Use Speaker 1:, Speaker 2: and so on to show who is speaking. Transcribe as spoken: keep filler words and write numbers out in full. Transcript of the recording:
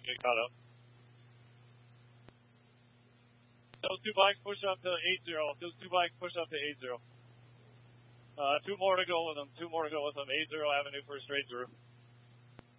Speaker 1: get caught up. Those two bikes push up to eight zero. Those two bikes push up to eight zero. Uh, two more to go with them. Two more to go with them. eight zero Avenue for straight through.